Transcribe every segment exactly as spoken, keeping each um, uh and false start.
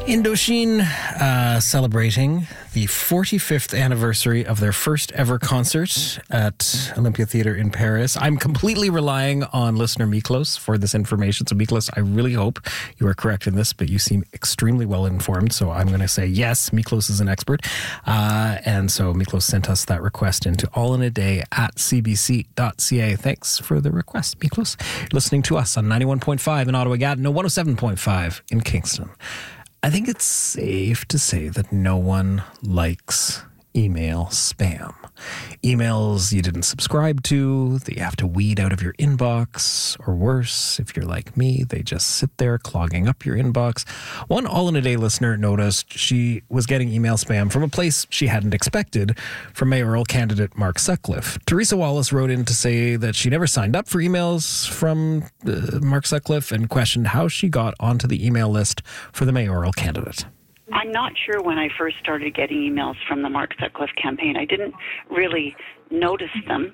Indochine uh, celebrating the forty-fifth anniversary of their first ever concert at Olympia Theatre in Paris. I'm completely relying on listener Miklos for this information. So Miklos, I really hope you are correct in this, but you seem extremely well informed. So I'm going to say yes, Miklos is an expert. Uh, and so Miklos sent us that request into all in a day at c b c dot c a. Thanks for the request, Miklos. You're listening to us on ninety-one point five in Ottawa, Gatineau, one oh seven point five in Kingston. I think it's safe to say that no one likes email spam. Emails you didn't subscribe to, that you have to weed out of your inbox, or worse, if you're like me, they just sit there clogging up your inbox. One all-in-a-day listener noticed she was getting email spam from a place she hadn't expected, from mayoral candidate Mark Sutcliffe. Teresa Wallace wrote in to say that she never signed up for emails from uh, Mark Sutcliffe and questioned how she got onto the email list for the mayoral candidate. I'm not sure when I first started getting emails from the Mark Sutcliffe campaign. I didn't really notice them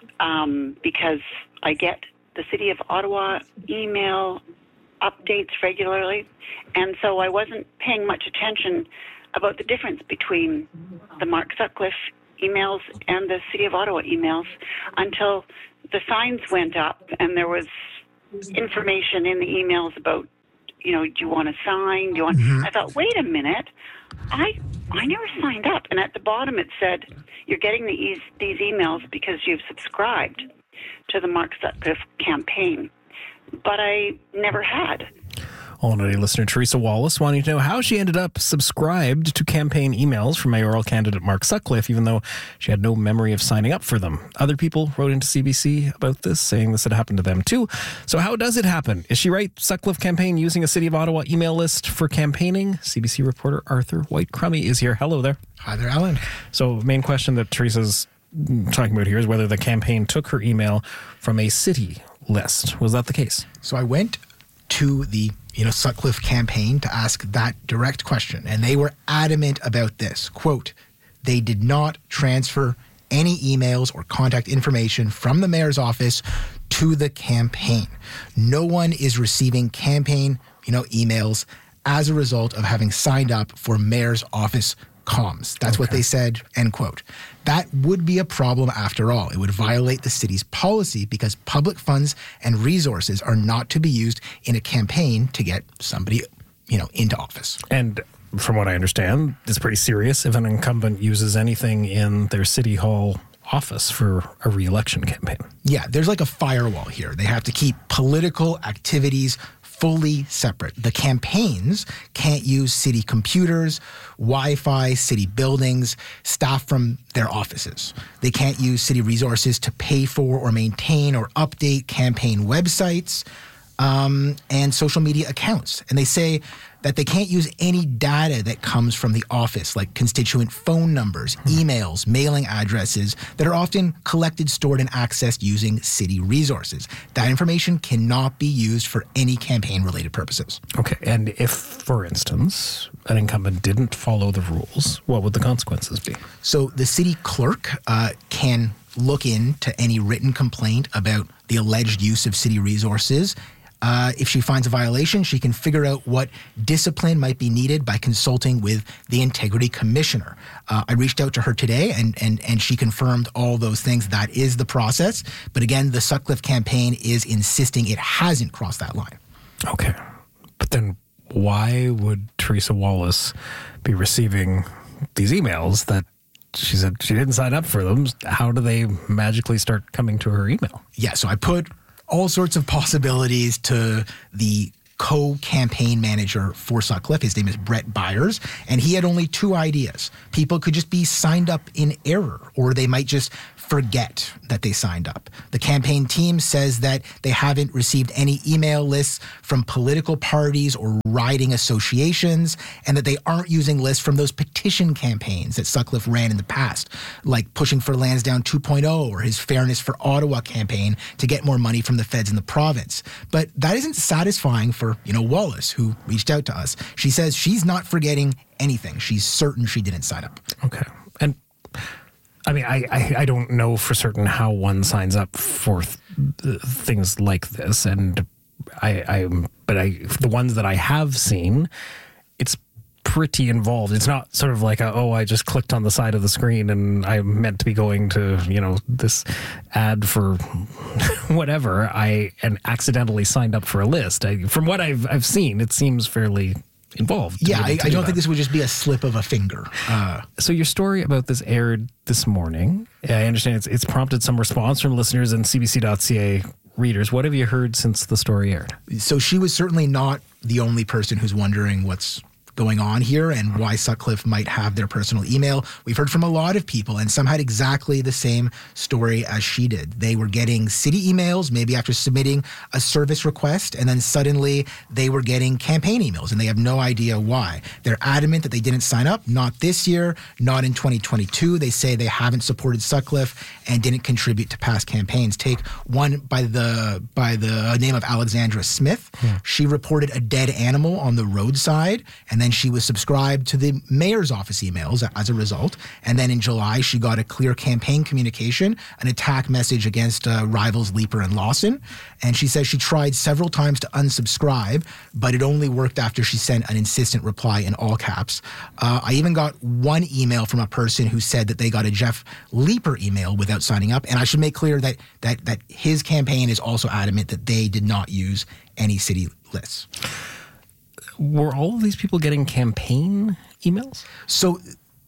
um, because I get the City of Ottawa email updates regularly, and so I wasn't paying much attention about the difference between the Mark Sutcliffe emails and the City of Ottawa emails until the signs went up and there was information in the emails about, you know, do you want to sign? Do you want? Mm-hmm. I thought, wait a minute, I I never signed up. And at the bottom it said, you're getting these these emails because you've subscribed to the Mark Sutcliffe campaign. But I never had. All-in-a-day listener Teresa Wallace wanting to know how she ended up subscribed to campaign emails from mayoral candidate Mark Sutcliffe, even though she had no memory of signing up for them. Other people wrote into C B C about this, saying this had happened to them too. So how does it happen? Is she right? Sutcliffe campaign using a City of Ottawa email list for campaigning? C B C reporter Arthur White-Crummy is here. Hello there. Hi there, Alan. So main question that Teresa's talking about here is whether the campaign took her email from a city list. Was that the case? So I went to the you know, Sutcliffe campaign to ask that direct question. And they were adamant about this. Quote, they did not transfer any emails or contact information from the mayor's office to the campaign. No one is receiving campaign, you know, emails as a result of having signed up for mayor's office comms. That's okay. What they said, end quote. That would be a problem after all. It would violate the city's policy because public funds and resources are not to be used in a campaign to get somebody, you know, into office. And from what I understand, it's pretty serious if an incumbent uses anything in their city hall office for a re-election campaign. Yeah, there's like a firewall here. They have to keep political activities fully separate. The campaigns can't use city computers, Wi-Fi, city buildings, staff from their offices. They can't use city resources to pay for or maintain or update campaign websites um, and social media accounts. And they say that they can't use any data that comes from the office, like constituent phone numbers, emails, mailing addresses that are often collected, stored, and accessed using city resources. That information cannot be used for any campaign-related purposes. Okay, and if, for instance, an incumbent didn't follow the rules, what would the consequences be? So the city clerk uh, can look into any written complaint about the alleged use of city resources. Uh, if she finds a violation, she can figure out what discipline might be needed by consulting with the Integrity Commissioner. Uh, I reached out to her today, and, and, and she confirmed all those things. That is the process. But again, the Sutcliffe campaign is insisting it hasn't crossed that line. Okay. But then why would Teresa Wallace be receiving these emails that she said she didn't sign up for them? How do they magically start coming to her email? Yeah, so I put all sorts of possibilities to the co-campaign manager for Sutcliffe. His name is Brett Byers, and he had only two ideas. People could just be signed up in error, or they might just forget that they signed up. The campaign team says that they haven't received any email lists from political parties or riding associations, and that they aren't using lists from those petition campaigns that Sutcliffe ran in the past, like Pushing for Lansdowne two point oh or his Fairness for Ottawa campaign to get more money from the feds in the province. But that isn't satisfying for, you know, Wallace, who reached out to us. She says she's not forgetting anything. She's certain she didn't sign up. Okay. And I mean, I, I, I don't know for certain how one signs up for th- things like this, and I, I, but I, the ones that I have seen, it's pretty involved. It's not sort of like, a, oh, I just clicked on the side of the screen and I meant to be going to, you know, this ad for whatever. I and accidentally signed up for a list. I, from what I've I've seen, it seems fairly involved. Yeah, I, I do don't that. think this would just be a slip of a finger. Uh, So your story about this aired this morning. I understand it's, it's prompted some response from listeners and C B C dot C A readers. What have you heard since the story aired? so she was certainly not the only person who's wondering what's going on here and why Sutcliffe might have their personal email. We've heard from a lot of people, and some had exactly the same story as she did. They were getting city emails, maybe after submitting a service request, and then suddenly they were getting campaign emails, and they have no idea why. They're adamant that they didn't sign up, not this year, not in twenty twenty-two. They say they haven't supported Sutcliffe and didn't contribute to past campaigns. Take one by the by the name of Alexandra Smith. Yeah. She reported a dead animal on the roadside, and then she was subscribed to the mayor's office emails as a result. And then in July, she got a clear campaign communication, an attack message against uh, rivals Leaper and Lawson. And she says she tried several times to unsubscribe, but it only worked after she sent an insistent reply in all caps. Uh, I even got one email from a person who said that they got a Jeff Leaper email without signing up. And I should make clear that that that his campaign is also adamant that they did not use any city lists. Were all of these people getting campaign emails? So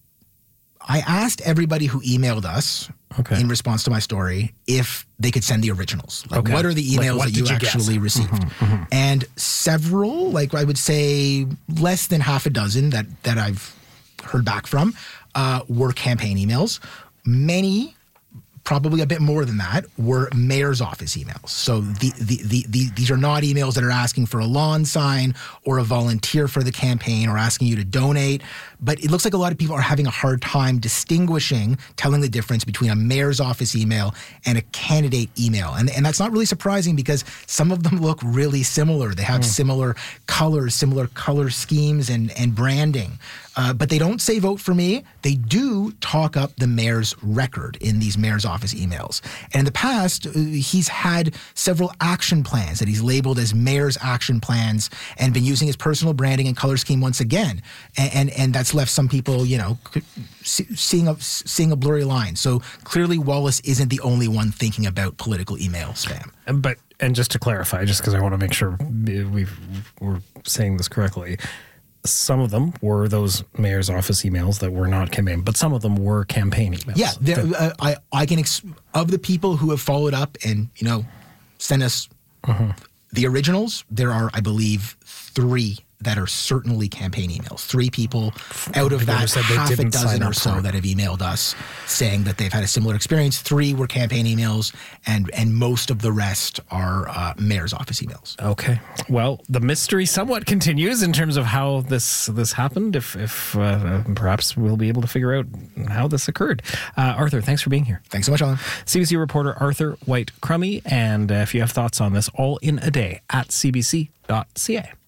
I asked everybody who emailed us okay. in response to my story if they could send the originals. Like, okay. what are the emails like, that you, you actually guess? received? Mm-hmm, mm-hmm. And several, like I would say less than half a dozen that, that I've heard back from, uh, were campaign emails. Many, probably a bit more than that, were mayor's office emails. So the, the, the, the, these are not emails that are asking for a lawn sign or a volunteer for the campaign or asking you to donate. But it looks like a lot of people are having a hard time distinguishing, telling the difference between a mayor's office email and a candidate email. And, and that's not really surprising because some of them look really similar. They have mm. similar colors, similar color schemes and, and branding. Uh, but they don't say vote for me. They do talk up the mayor's record in these mayor's office emails. And in the past, uh, he's had several action plans that he's labeled as mayor's action plans and been using his personal branding and color scheme once again. And, and, and that's left some people, you know, seeing a, seeing a blurry line. So clearly Wallace isn't the only one thinking about political email spam. But, and just to clarify, just because I want to make sure we've, we're saying this correctly, some of them were those mayor's office emails that were not campaign, but some of them were campaign emails. Yeah, there, uh, I I can ex- of the people who have followed up and you know sent us uh-huh. the originals. There are, I believe, three that are certainly campaign emails. Three people out of that half a dozen or so that have emailed us saying that they've had a similar experience. Three were campaign emails, and and most of the rest are uh, mayor's office emails. Okay. Well, the mystery somewhat continues in terms of how this this happened. If if uh, perhaps we'll be able to figure out how this occurred. Uh, Arthur, thanks for being here. Thanks so much, Alan. C B C reporter Arthur White-Crummey, and uh, if you have thoughts on this, all in a day at C B C dot C A.